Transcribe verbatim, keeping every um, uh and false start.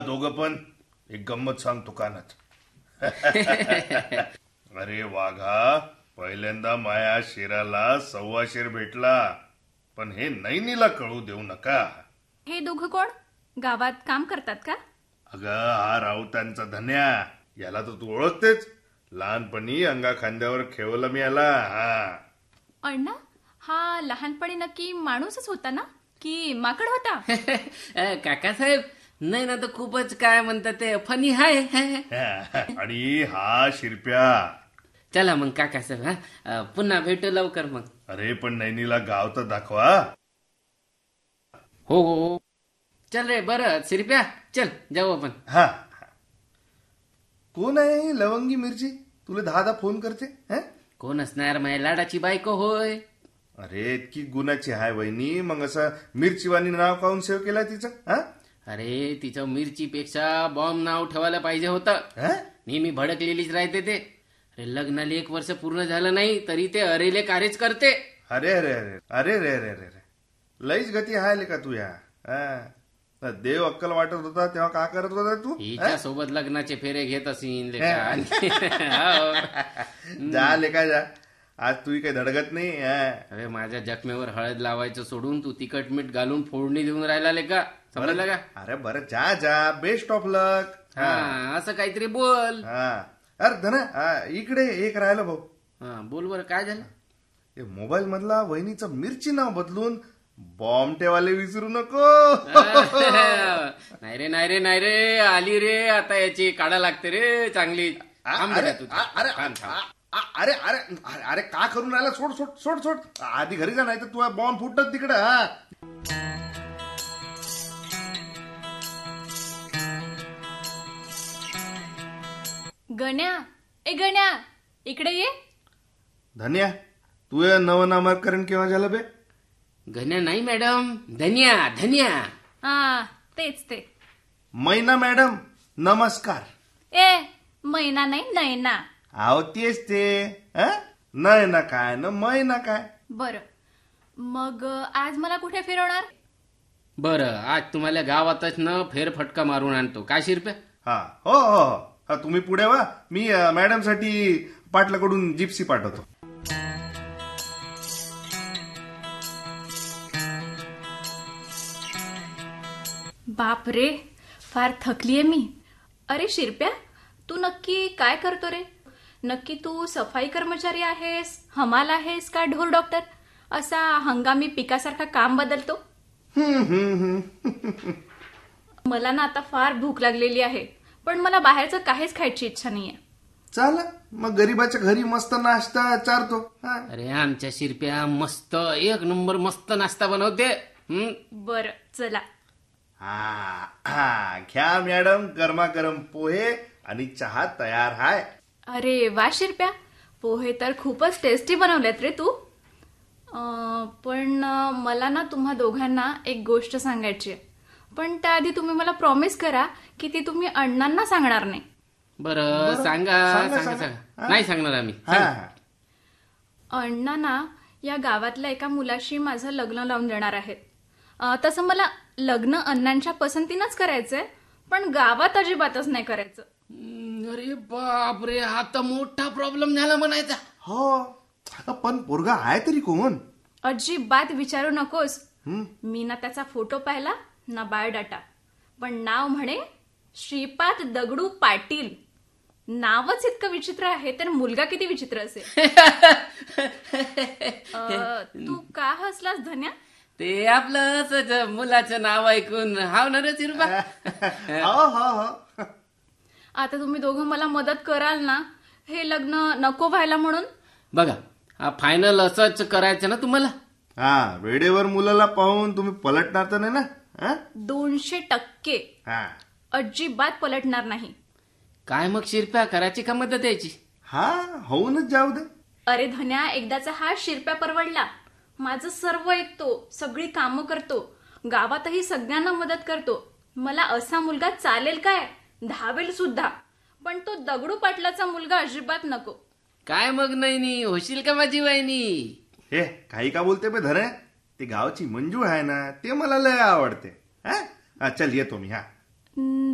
दोघं पण एक गंमत सांगतो कानात. अरे वाघा, पहिल्यांदा माया शेराला सव्वा शेर भेटला, पण हे नैनीला कळू देऊ नका. हे दोघं कोण? गावात काम करतात का? अगं हा राऊतांचा धन्या, याला तर तू ओळखतेच. लहानपणी अंगा खांद्यावर खेळवलं मी याला. हा अण्णा, हा लहानपणी नक्की माणूसच होता ना की माकड होता? काकासाहेब, नाही ना, तर खूपच काय म्हणतात ते फनी हाय. आणि हा शिरप्या. चला मग काकासाहेब, हा पुन्हा भेटू लवकर मग. अरे पण नैनीला गाव तर दाखवा. हो हो, चल रे. बरं शिरप्या, चल जाऊ आपण. हा कोण आहे लवंगी मिरची? तुला दहा दहा फोन करते. कोण असणार? माझ्या लाडाची बायको होय. अरे इतकी गुणाची हाय वहिनी, मग असं मिरचीवाणी नाव काऊन सेव्ह केलं तिचं? हा अरे तिचं मिरचीपेक्षा बॉम्ब नाव ठेवायला पाहिजे होतं. नेहमी भडकलेलीच राहते ते. अरे लग्नाला एक वर्ष पूर्ण झालं नाही तरी ते अरेले कार्यच करते. अरे अरे अरे अरे रे रे रे रे लईच गती हाय का तू? या देव अक्कल वाटत होता तेव्हा का करत होता तू? हिच्या सोबत लग्नाचे फेरे घेत असीन. जा लेका जा, आज तू काही धडगत नाही. अरे माझ्या जखमेवर हळद लावायचं सोडून तू तिखट मीठ घालून फोडणी देऊन राहिला लेका, समजलं का? अरे बरं जा जा, बेस्ट ऑफ लक. हा असं काहीतरी बोल. हा अरे धना, इकडे एक राहिलं भाऊ. हा बोल बरं, काय झालं? मोबाईल मधला वहिनीचं मिरची नाव बदलून बॉम्ब ठेवाले विसरू नको. नाही रे नाही रे नाही रे, आली रे आता याची काढा लागते रे चांगली. अरे अरे अरे अरे अरे का करून राहिला? सोड सोड सोड सोड, आधी घरी जा, नाही तर तू बॉम्ब फुटत तिकडे. हा गण्या, ए गण्या, इकडे ये. धन्या, तू नवं नामकरण केव्हा झालं बे? गण्या नाही मॅडम, धन्या धन्या. हा तेच ते. मैना मॅडम नमस्कार. ए मैना नाही, नैना. आहो तेच ते. नाही ना काय ना मैना काय. बर, मग आज मला कुठे फिरवणार? बरं, आज तुम्हाला गावातच न फेरफटका मारून आणतो. काय शिरप्या? हा हो हो हो, तुम्ही पुढे वा, मी मॅडम साठी पाटलाकडून जिप्सी पाठवतो. बाप रे, फार थकलीये मी. अरे शिरप्या, तू नक्की काय करतो रे? नक्की तू सफाई कर्मचारी आहेस, हमाल आहेस का ढोर डॉक्टर? असा हंगामी पिकासारखा काम बदलतो. मला ना आता फार भूक लागलेली आहे, पण मला बाहेरचं काहीच खायची इच्छा नाहीये. चला मग गरीबाच्या घरी मस्त नाश्ता चारतो. अरे आमच्या शिरप्या मस्त एक नंबर मस्त नाश्ता बनवते. बर चला. हा हा घ्या मॅडम, गरमागरम पोहे आणि चहा तयार हाय. अरे वा शिरप्या, पोहे तर खूपच टेस्टी बनवलेत रे तू. पण मला ना तुम्हा दोघांना एक गोष्ट सांगायची आहे, पण त्याआधी तुम्ही मला प्रॉमिस करा की ती तुम्ही अण्णांना सांगणार नाही. बरं सांगा सांगा सांगा. नाही सांगणार आम्ही. अण्णा या गावातल्या एका मुलाशी माझं लग्न लावून देणार आहेत. तसं मला लग्न अण्णांच्या पसंतीनंच करायचंय, पण गावात अजिबातच नाही करायचं. अरे बापरे, हा तर मोठा प्रॉब्लेम झाला म्हणायचा. हो पण पोरगा आहे तरी कोण? अजिबात विचारू नकोस. मी ना त्याचा फोटो पाहिला ना बायोडाटा, पण नाव म्हणे श्रीपाद दगडू पाटील. नावच इतकं विचित्र आहे तर मुलगा किती विचित्र असेल. तू का हसलास धन्या? ते आपलं असंच मुलाचं नाव ऐकून. हाव ना रे चिरबा. आता तुम्ही दोघं मला मदत कराल ना, हे लग्न नको व्हायला म्हणून? बघा, हा फायनल असंच करायचं ना तुम्हाला? हा वेळेवर मुलाला पाहून तुम्ही पलटणार तर नाही ना? दोनशे टक्के अजिबात पलटणार नाही. काय मग शिरप्या, करायची का मदत यायची? हा होऊनच जाऊ दे. अरे धन्या, एकदाचा हा शिरप्या परवडला. माझं सर्व ऐकतो, सगळी कामं करतो, गावातही सगळ्यांना मदत करतो. मला असा मुलगा चालेल काय? धावेल सुद्धा. पण तो दगडू पाटलाचा मुलगा अजिबात नको. काय मग नाही होशील का माझी वहिनी? हे काही का बोलते बे धरे? ती गावची मंजू आहे ना, ते मला लय आवडते. हा चल येतो मी. हा